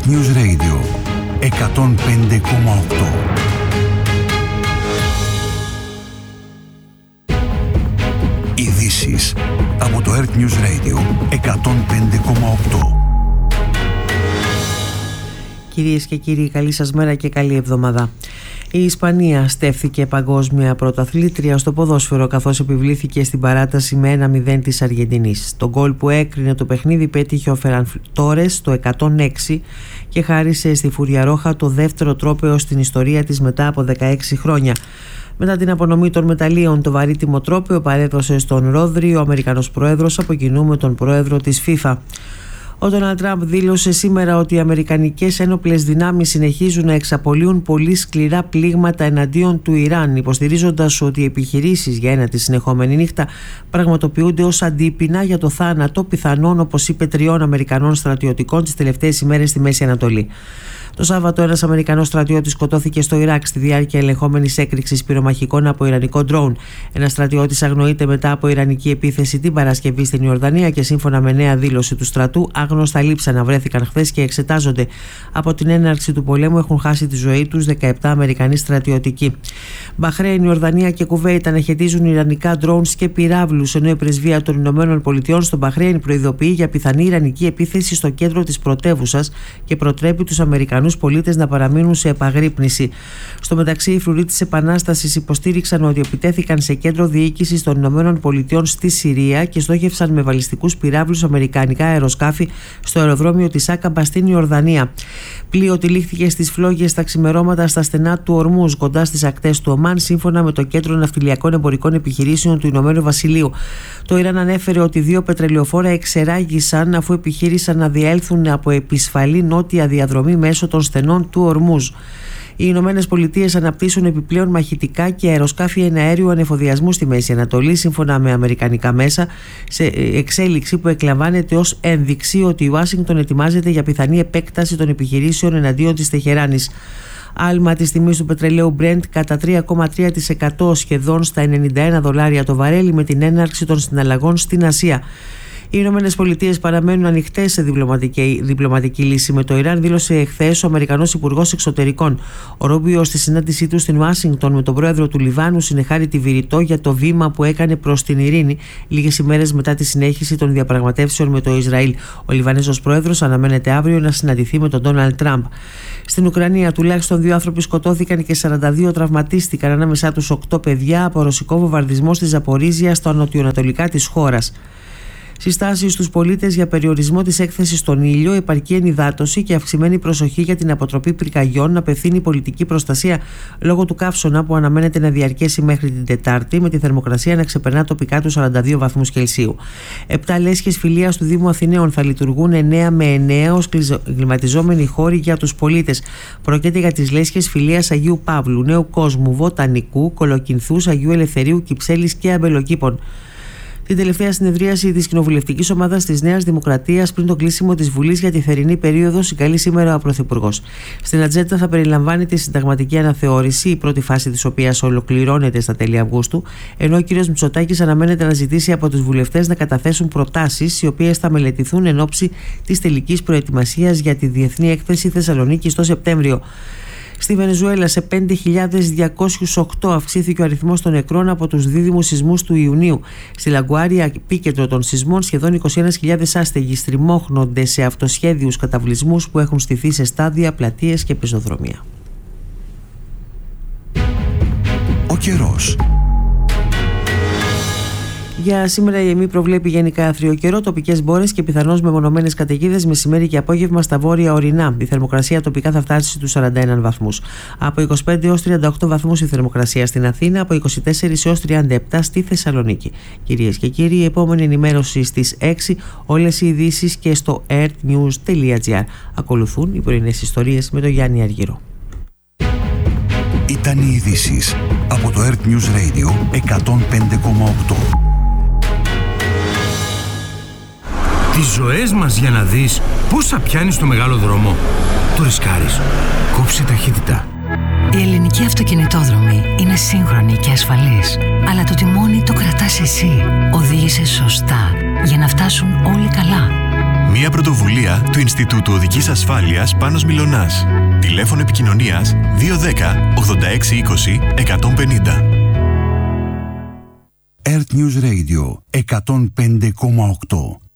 Earth News Radio 105,8. Ειδήσεις από το Earth News Radio 105,8. Κυρίες και κύριοι, καλή σας μέρα και καλή εβδομάδα. Η Ισπανία στέφθηκε παγκόσμια πρωταθλήτρια στο ποδόσφαιρο, καθώς επιβλήθηκε στην παράταση με 1-0 της Αργεντινής. Το γκολ που έκρινε το παιχνίδι πέτυχε ο Φεραν Τόρες το 106 και χάρισε στη Φουριαρόχα το δεύτερο τρόπαιο στην ιστορία της μετά από 16 χρόνια. Μετά την απονομή των μεταλλίων, το βαρύτιμο τρόπαιο παρέδωσε στον Ρόδρι ο Αμερικανός Πρόεδρος από κοινού με τον Πρόεδρο της FIFA. Ο Ντόναλντ Τραμπ δήλωσε σήμερα ότι οι αμερικανικές ένοπλες δυνάμεις συνεχίζουν να εξαπολύουν πολύ σκληρά πλήγματα εναντίον του Ιράν, υποστηρίζοντας ότι οι επιχειρήσεις για ένατη συνεχόμενη νύχτα πραγματοποιούνται ως αντίπεινα για το θάνατο πιθανών, όπως είπε, 3 Αμερικανών στρατιωτικών τις τελευταίες ημέρες στη Μέση Ανατολή. Το Σάββατο, ένας Αμερικανός στρατιώτης σκοτώθηκε στο Ιράκ στη διάρκεια ελεγχόμενης έκρηξης πυρομαχικών από ιρανικό ντρόουν. Ένας στρατιώτης αγνοείται μετά από ιρανική επίθεση την Παρασκευή στην Ιορδανία και σύμφωνα με νέα δήλωση του στρατού, άγνωστα λείψανα βρέθηκαν χθες και εξετάζονται. Από την έναρξη του πολέμου έχουν χάσει τη ζωή τους 17 Αμερικανοί στρατιωτικοί. Μπαχρέιν, Ιορδανία και Κουβέιτ αναχαιτίζουν ιρανικά ντρόουνς και πυράβλους, ενώ η πρεσβεία των ΗΠΑ στο Μπαχρέιν προειδοποιεί για πιθανή ιρανική επίθεση στο κέντρο της πρωτεύουσας και προτρέπει τους Αμερικανούς πολίτες να παραμείνουν σε επαγρύπνηση. Στο μεταξύ, οι φρουροί της Επανάστασης υποστήριξαν ότι επιτέθηκαν σε κέντρο διοίκησης των ΗΠΑ στη Συρία και στόχευσαν με βαλιστικούς πυράβλους αμερικανικά αεροσκάφη στο αεροδρόμιο της Άκαμπα στην Ιορδανία. Πλοίο τυλίχθηκε στις φλόγες τα ξημερώματα στα στενά του Ορμούζ, κοντά στις ακτές του Ομάν, σύμφωνα με το Κέντρο Ναυτιλιακών Εμπορικών Επιχειρήσεων του Ηνωμένου Βασιλείου. Το Ιράν ανέφερε ότι 2 πετρελαιοφόρα εξεράγησαν αφού επιχείρησαν να διέλθουν από επισφαλή νότια διαδρομή μέσω των στενών του Ορμούζ. Οι Ηνωμένες Πολιτείες αναπτύσσουν επιπλέον μαχητικά και αεροσκάφη εναέριου ανεφοδιασμού στη Μέση Ανατολή, σύμφωνα με αμερικανικά μέσα, σε εξέλιξη που εκλαμβάνεται ως ένδειξη ότι η Ουάσιγκτον ετοιμάζεται για πιθανή επέκταση των επιχειρήσεων εναντίον της Τεχεράνης. Άλμα της τιμής του πετρελαίου Brent κατά 3,3% σχεδόν στα $91 το βαρέλι με την έναρξη των συναλλαγών στην Ασία. Οι Ηνωμένες Πολιτείες παραμένουν ανοιχτές σε διπλωματική λύση με το Ιράν, δήλωσε εχθές ο Αμερικανός Υπουργός Εξωτερικών. Ο Ρούμπιο, στη συνάντησή του στην Ουάσιγκτον με τον πρόεδρο του Λιβάνου, συνεχάρη τη Βηρητό για το βήμα που έκανε προς την ειρήνη λίγες ημέρες μετά τη συνέχιση των διαπραγματεύσεων με το Ισραήλ. Ο Λιβανέζος πρόεδρος αναμένεται αύριο να συναντηθεί με τον Ντόναλντ Τραμπ. Στην Ουκρανία, τουλάχιστον 2 άνθρωποι σκοτώθηκαν και 42 τραυματίστηκαν, ανάμεσά τους 8 παιδιά, από ρωσικό βομβαρδισμό στη Ζαπορίζια, στα νοτιοανατολικά της χώρας. Συστάσεις στους πολίτες για περιορισμό της έκθεσης στον ήλιο, επαρκή ενυδάτωση και αυξημένη προσοχή για την αποτροπή πυρκαγιών, απευθύνει πολιτική προστασία λόγω του καύσωνα που αναμένεται να διαρκέσει μέχρι την Τετάρτη, με τη θερμοκρασία να ξεπερνά τοπικά τους 42 βαθμούς Κελσίου. 7 λέσχες φιλίας του Δήμου Αθηναίων θα λειτουργούν 9 με 9 ως κλιματιζόμενοι χώροι για τους πολίτες. Πρόκειται για τις λέσχες φιλίας Αγίου Παύλου, Νέου Κόσμου, Βοτανικού, Κολοκυνθούς, Αγίου Ελευθερίου, Κυψέλης και Αμπελοκήπων. Την τελευταία συνεδρίαση της κοινοβουλευτικής ομάδας της Νέας Δημοκρατίας πριν το κλείσιμο της Βουλής για τη θερινή περίοδο συγκαλεί σήμερα ο Πρωθυπουργός. Στην ατζέντα θα περιλαμβάνει τη συνταγματική αναθεώρηση, η πρώτη φάση της οποίας ολοκληρώνεται στα τέλη Αυγούστου, ενώ ο κ. Μητσοτάκης αναμένεται να ζητήσει από τους βουλευτές να καταθέσουν προτάσεις, οι οποίες θα μελετηθούν εν ώψη της τελικής προετοιμασίας για τη Διεθνή Έκθεση Θεσσαλονίκης το Σεπτέμβριο. Στη Βενεζουέλα, σε 5.208 αυξήθηκε ο αριθμός των νεκρών από τους δίδυμους σεισμούς του Ιουνίου. Στη Λαγκουάρια, επίκεντρο των σεισμών, σχεδόν 21.000 άστεγοι στριμώχνονται σε αυτοσχέδιους καταβλισμούς που έχουν στηθεί σε στάδια, πλατείες και πεζοδρομία. Ο καιρός. Για σήμερα η ΕΜΗ προβλέπει γενικά άθριο καιρό, τοπικές μπόρες και πιθανώς μεμονωμένες καταιγίδες μεσημέρι και απόγευμα στα βόρεια ορεινά. Η θερμοκρασία τοπικά θα φτάσει στους 41 βαθμούς. Από 25 έως 38 βαθμούς η θερμοκρασία στην Αθήνα, από 24 έως 37 στη Θεσσαλονίκη. Κυρίες και κύριοι, η επόμενη ενημέρωση στις 6, όλες οι ειδήσεις και στο earthnews.gr. Ακολουθούν οι πρωινές ιστορίες με τον Γιάννη Αργύρο. Ήταν οι ειδήσεις από το Earth News Radio 105,8. Τις ζωές μας για να δεις πόσα πιάνεις στο μεγάλο δρόμο. Το ρισκάρεις. Κόψε ταχύτητα. Η ελληνική αυτοκινητόδρομη είναι σύγχρονη και ασφαλής, αλλά το τιμόνι το κρατάς εσύ. Οδήγησε σωστά για να φτάσουν όλοι καλά. Μια πρωτοβουλία του Ινστιτούτου Οδικής Ασφάλειας Πάνος Μιλωνάς. Τηλέφωνο επικοινωνίας 210 8620 150. Earth News Radio 105,8.